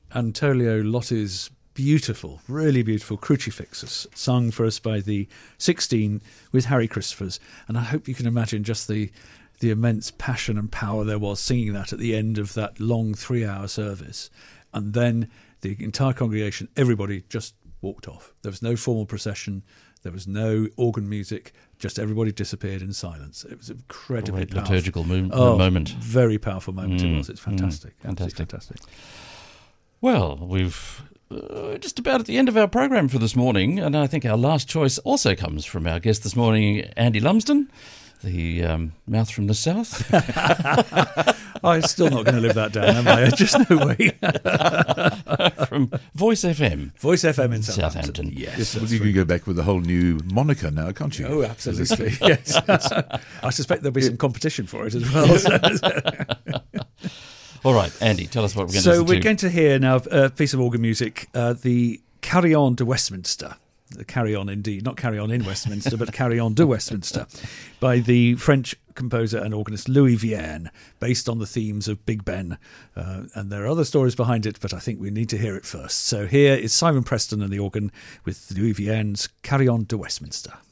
Antonio Lotti's beautiful, really beautiful Crucifixus, sung for us by the 16 with Harry Christophers. And I hope you can imagine just the immense passion and power there was singing that at the end of that long 3-hour service. And then the entire congregation, everybody just walked off. There was no formal procession. There was no organ music. Just everybody disappeared in silence. It was incredibly powerful. Liturgical moment. Very powerful moment it was. It's fantastic. Fantastic. Well, we've just about at the end of our program for this morning, and I think our last choice also comes from our guest this morning, Andy Lumsden, the mouth from the south. I'm still not going to live that down, am I? Just no way. From Voice FM. Voice FM in Southampton. Yes. Well, you can go back with a whole new moniker now, can't you? Oh, absolutely. Yes. I suspect there'll be some competition for it as well. All right, Andy, tell us what we're going to listen to. So we're going to hear now a piece of organ music, the Carry On to Westminster. The Carry On indeed, not Carry On in Westminster, but Carry On to Westminster, by the French composer and organist Louis Vierne, based on the themes of Big Ben. And there are other stories behind it, but I think we need to hear it first. So here is Simon Preston and the organ with Louis Vierne's Carry On to Westminster.